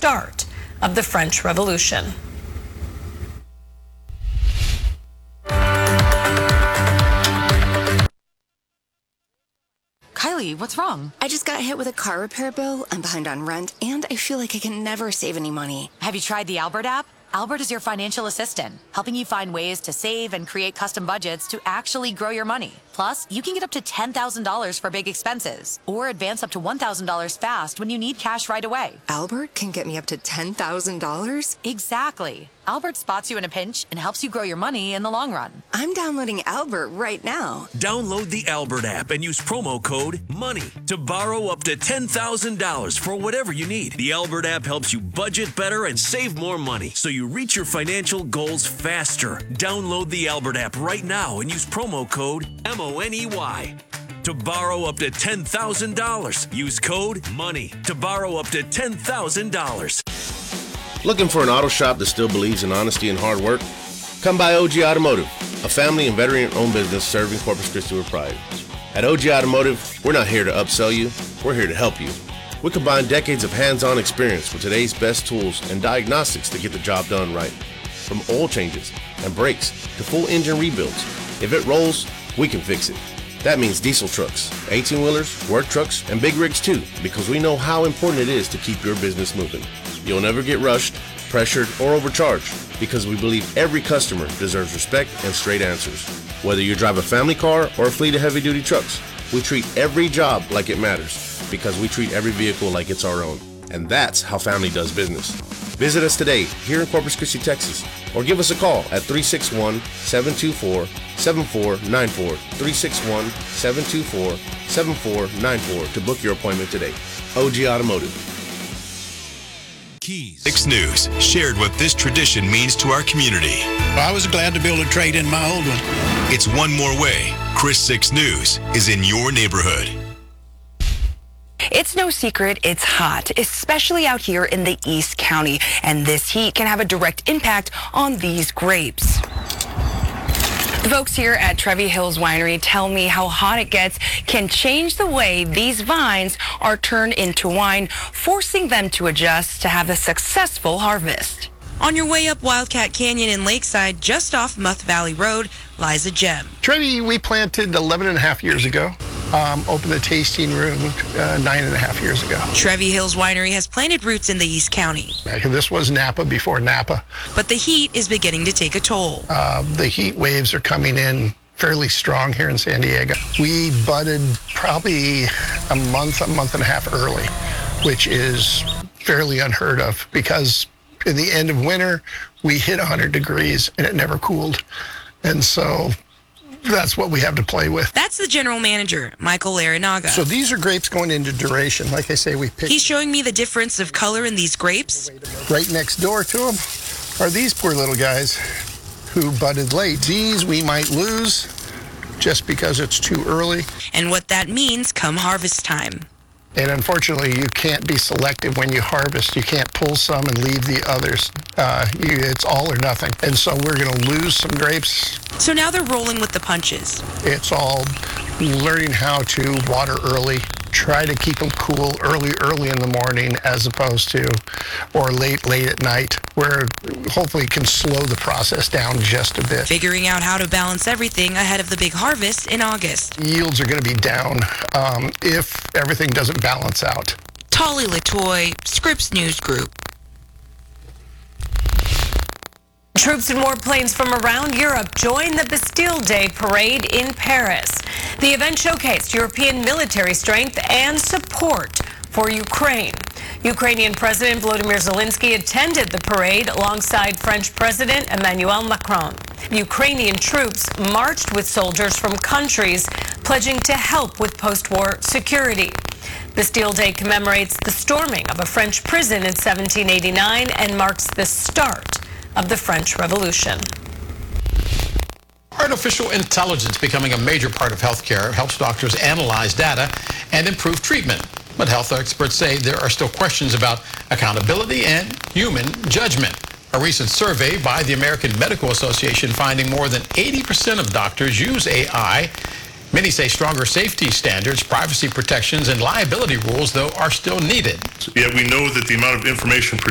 start of the French Revolution. Kylie, what's wrong? I just got hit with a car repair bill, I'm behind on rent, and I feel like I can never save any money. Have you tried the Albert app? Albert is your financial assistant, helping you find ways to save and create custom budgets to actually grow your money. Plus, you can get up to $10,000 for big expenses, or advance up to $1,000 fast when you need cash right away. Albert can get me up to $10,000? Exactly. Albert spots you in a pinch and helps you grow your money in the long run. I'm downloading Albert right now. Download the Albert app and use promo code MONEY to borrow up to $10,000 for whatever you need. The Albert app helps you budget better and save more money so you reach your financial goals faster. Download the Albert app right now and use promo code MONEY to borrow up to $10,000. Use code MONEY to borrow up to $10,000. Looking for an auto shop that still believes in honesty and hard work? Come by OG Automotive, a family and veteran-owned business serving Corpus Christi with pride. At OG Automotive, we're not here to upsell you, we're here to help you. We combine decades of hands-on experience with today's best tools and diagnostics to get the job done right. From oil changes and brakes to full engine rebuilds, if it rolls, we can fix it. That means diesel trucks, 18-wheelers, work trucks, and big rigs too, because we know how important it is to keep your business moving. You'll never get rushed, pressured, or overcharged, because we believe every customer deserves respect and straight answers. Whether you drive a family car or a fleet of heavy-duty trucks, we treat every job like it matters, because we treat every vehicle like it's our own. And that's how family does business. Visit us today here in Corpus Christi, Texas, or give us a call at 361-724-7494, 361-724-7494 to book your appointment today. OG Automotive. Keys 6 News shared what this tradition means to our community. I was glad to be able to trade in my old one. It's one more way Chris 6 News is in your neighborhood. It's no secret it's hot, especially out here in the East County, and this heat can have a direct impact on these grapes. The folks here at Trevi Hills Winery tell me how hot it gets can change the way these vines are turned into wine, forcing them to adjust to have a successful harvest. On your way up Wildcat Canyon in Lakeside, just off Muth Valley Road, lies a gem. Trevi, we planted 11 and a half years ago. Opened a tasting room 9.5 years ago. Trevi Hills Winery has planted roots in the East County. This was Napa before Napa. But the heat is beginning to take a toll. The heat waves are coming in fairly strong here in San Diego. We budded probably a month and a half early, which is fairly unheard of because in the end of winter, we hit 100 degrees and it never cooled. And so that's what we have to play with. That's the general manager, Michael Larinaga. So these are grapes going into duration. Like I say, we picked. He's showing me the difference of color in these grapes. Right next door to them are these poor little guys who budded late. These we might lose just because it's too early. And what that means come harvest time. And unfortunately, you can't be selective when you harvest. You can't pull some and leave the others. It's all or nothing. And so we're going to lose some grapes. So now they're rolling with the punches. It's all learning how to water early, try to keep them cool early in the morning as opposed to, or late at night, where hopefully can slow the process down just a bit. Figuring out how to balance everything ahead of the big harvest in August. Yields are going to be down if everything doesn't balance out. Tolly Latoy, Scripps News Group. Troops and warplanes from around Europe join the Bastille Day parade in Paris. The event showcased European military strength and support for Ukraine. Ukrainian President Volodymyr Zelensky attended the parade alongside French President Emmanuel Macron. Ukrainian troops marched with soldiers from countries pledging to help with post-war security. Bastille Day commemorates the storming of a French prison in 1789 and marks the start of the French Revolution. Artificial intelligence becoming a major part of healthcare helps doctors analyze data and improve treatment. But health experts say there are still questions about accountability and human judgment. A recent survey by the American Medical Association finding more than 80% of doctors use AI. Many say stronger safety standards, privacy protections, and liability rules, though, are still needed. Yet we know that the amount of information